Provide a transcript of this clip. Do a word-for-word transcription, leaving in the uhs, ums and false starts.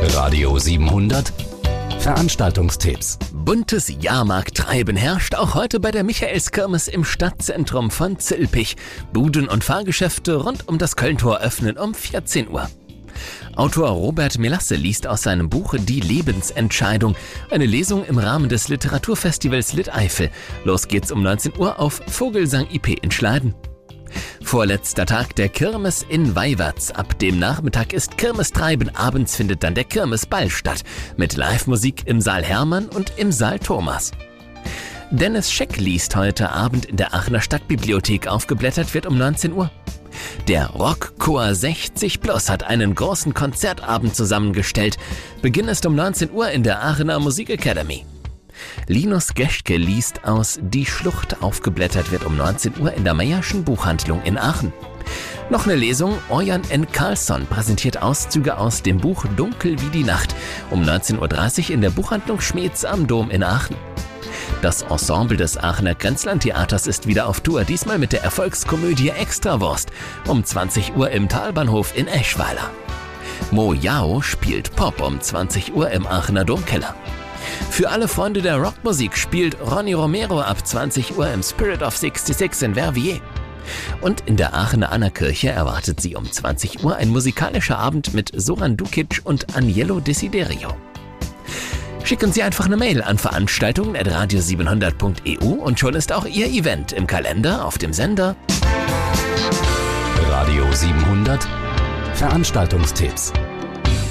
Radio siebenhundert Veranstaltungstipps. Buntes Jahrmarkttreiben herrscht auch heute bei der Michaelskirmes im Stadtzentrum von Zülpich. Buden und Fahrgeschäfte rund um das Kölntor öffnen um vierzehn Uhr. Autor Robert Melasse liest aus seinem Buch Die Lebensentscheidung. Eine Lesung im Rahmen des Literaturfestivals Lit-Eifel. Los geht's um neunzehn Uhr auf Vogelsang I P in Schleiden. Vorletzter Tag der Kirmes in Weiwärts. Ab dem Nachmittag ist Kirmestreiben, abends findet dann der Kirmesball statt. Mit Live-Musik im Saal Hermann und im Saal Thomas. Dennis Scheck liest heute Abend in der Aachener Stadtbibliothek. Aufgeblättert wird um neunzehn Uhr. Der Rockchor sechzig plus hat einen großen Konzertabend zusammengestellt. Beginn ist um neunzehn Uhr in der Aachener Musikacademy. Linus Geschke liest aus Die Schlucht. Aufgeblättert wird um neunzehn Uhr in der Meyerschen Buchhandlung in Aachen. Noch eine Lesung. Orjan N. Carlsson präsentiert Auszüge aus dem Buch Dunkel wie die Nacht. Um neunzehn Uhr dreißig in der Buchhandlung Schmeetz am Dom in Aachen. Das Ensemble des Aachener Grenzlandtheaters ist wieder auf Tour, diesmal mit der Erfolgskomödie Extrawurst. Um zwanzig Uhr im Talbahnhof in Eschweiler. Mo Yao spielt Pop um zwanzig Uhr im Aachener Domkeller. Für alle Freunde der Rockmusik spielt Ronny Romero ab zwanzig Uhr im Spirit of sixty-six in Verviers. Und in der Aachener Annakirche erwartet sie um zwanzig Uhr ein musikalischer Abend mit Soran Dukic und Agnello Desiderio. Schicken Sie einfach eine Mail an veranstaltungen at radio siebenhundert punkt e u und schon ist auch Ihr Event im Kalender auf dem Sender. Radio siebenhundert Veranstaltungstipps.